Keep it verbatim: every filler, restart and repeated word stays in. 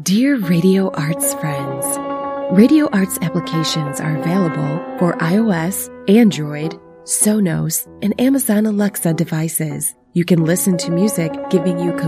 Dear Radio Arts friends, Radio Arts applications are available for iOS, Android, Sonos, and Amazon Alexa devices. You can listen to music, giving you